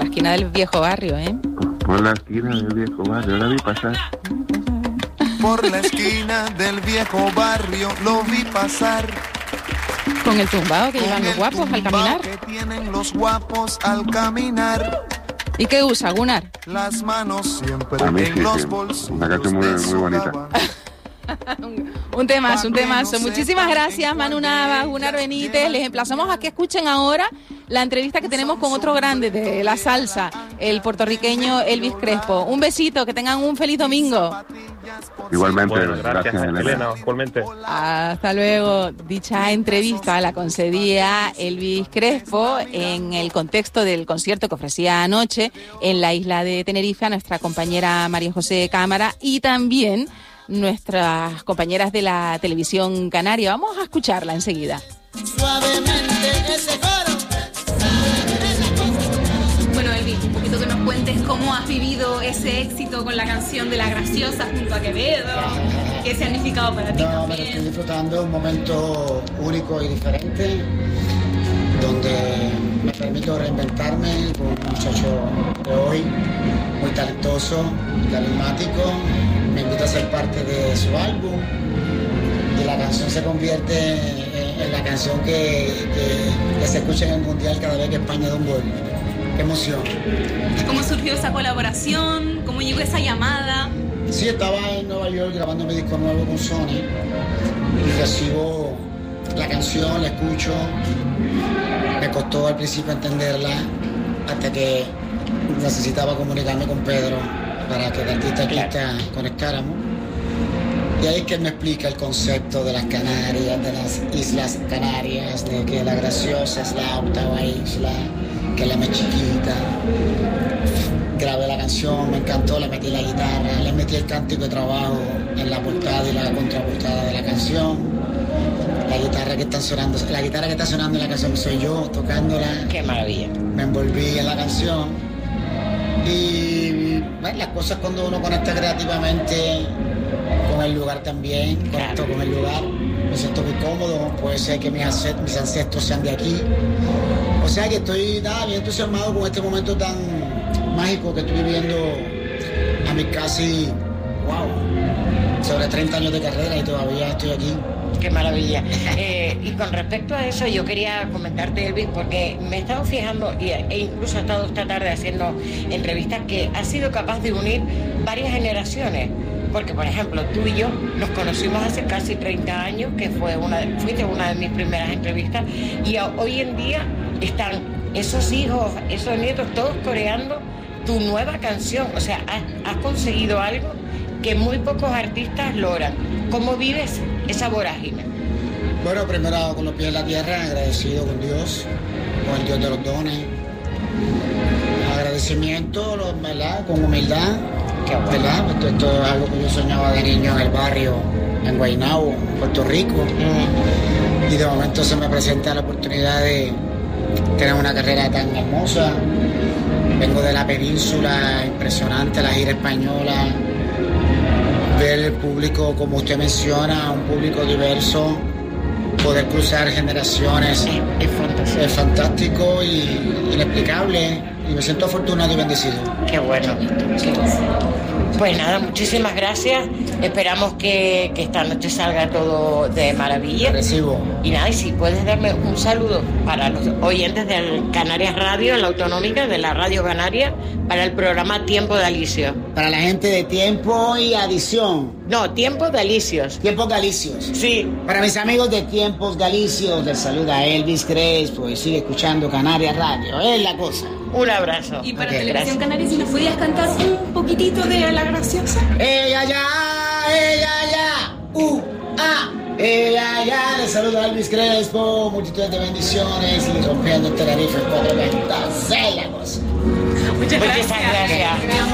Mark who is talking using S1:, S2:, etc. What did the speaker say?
S1: esquina del viejo barrio, ¿eh?
S2: Por la esquina del viejo barrio, la vi pasar.
S3: Por la esquina del viejo barrio lo vi pasar.
S1: Con el tumbao que llevan los guapos al caminar.
S3: Que tienen los guapos al caminar.
S1: ¿Y qué usa, Gunnar?
S3: Las manos siempre
S2: A mí
S3: en
S2: sí,
S3: los
S2: sí.
S3: bolsillos.
S2: Una canción muy, muy bonita.
S1: Un temazo. Muchísimas gracias, Manu Navas, Gunnar Benítez. Les emplazamos a que escuchen ahora la entrevista que tenemos con otro grande de la salsa, el puertorriqueño Elvis Crespo. Un besito, que tengan un feliz domingo.
S2: Igualmente,
S4: Bueno,
S2: gracias,
S4: Elena, igualmente.
S1: Hasta luego. Dicha entrevista la concedía Elvis Crespo en el contexto del concierto que ofrecía anoche en la isla de Tenerife a nuestra compañera María José Cámara y también nuestras compañeras de la televisión canaria. Vamos a escucharla enseguida.
S5: Suavemente ese coro.
S6: Bueno, Elvis, un poquito que nos cuentes cómo has vivido ese éxito con la canción de La Graciosa junto a Quevedo. ¿Qué significado para ti?
S5: No, me lo estoy disfrutando, un momento único y diferente, donde me permito reinventarme con un muchacho de hoy, muy talentoso, carismático. Me invita a ser parte de su álbum y la canción se convierte en la canción que se escucha en el mundial cada vez que España da un gol. ¡Qué emoción!
S6: ¿Cómo surgió esa colaboración? ¿Cómo llegó esa llamada?
S5: Sí, estaba en Nueva York grabando mi disco nuevo con Sony y recibo la canción, la escucho. Me costó al principio entenderla hasta que necesitaba comunicarme con Pedro para que de artista conectáramos. Y ahí es que él me explica el concepto de las Canarias, de las Islas Canarias, de que La Graciosa es la octava isla, que es la más chiquita. Grabé la canción, me encantó, le metí la guitarra, le metí el cántico de trabajo en la portada y la contraportada de la canción. La guitarra que está sonando en la canción soy yo tocándola.
S7: ¡Qué maravilla!
S5: Me envolví en la canción y bueno, las cosas cuando uno conecta creativamente con el lugar también, conecto con el lugar, me siento muy cómodo, puede ser que mis ancestros sean de aquí. O sea que estoy bien entusiasmado con este momento tan mágico que estoy viviendo a mis casi, sobre 30 años de carrera y todavía estoy aquí.
S7: ¡Qué maravilla! Y con respecto a eso, yo quería comentarte, Elvis, porque me he estado fijando e incluso he estado esta tarde haciendo entrevistas que has sido capaz de unir varias generaciones. Porque, por ejemplo, tú y yo nos conocimos hace casi 30 años, que fuiste una de mis primeras entrevistas, y hoy en día están esos hijos, esos nietos, todos coreando tu nueva canción. O sea, has conseguido algo que muy pocos artistas logran. ¿Cómo vives esa vorágine?
S5: Bueno, primero con los pies en la tierra, agradecido con Dios, con el Dios de los dones. Agradecimiento, ¿verdad? Con humildad. ¿Verdad? Esto es algo que yo soñaba de niño en el barrio, en Guaynabo, Puerto Rico. Y de momento se me presenta la oportunidad de tener una carrera tan hermosa. Vengo de la península, impresionante, la gira española. Ver el público, como usted menciona, un público diverso. Poder cruzar generaciones es fantástico y inexplicable. Y me siento afortunado y bendecido.
S7: ¡Qué bueno! Pues nada, muchísimas gracias. Esperamos que esta noche salga todo de maravilla.
S5: Recibo.
S7: Y nada, y si puedes darme un saludo para los oyentes de Canarias Radio, la autonómica de la Radio Canaria, para el programa Tiempo de Alicios.
S5: Para la gente de Tiempo y Adición.
S7: No, Tiempos Galicios.
S5: Tiempos Galicios.
S7: Sí.
S5: Para mis amigos de Tiempos Galicios, les saluda Elvis Crespo y sigue escuchando Canarias Radio. Es la cosa.
S7: Un abrazo.
S6: Y para Televisión Canaria, si nos podías cantar un poquitito de La Graciosa.
S5: Ella ya, ella ya. Les saluda Elvis Crespo, multitud de bendiciones y rompiendo el Tenerife en 4 ventas. Es la cosa.
S6: Muchas gracias.
S7: Gracias.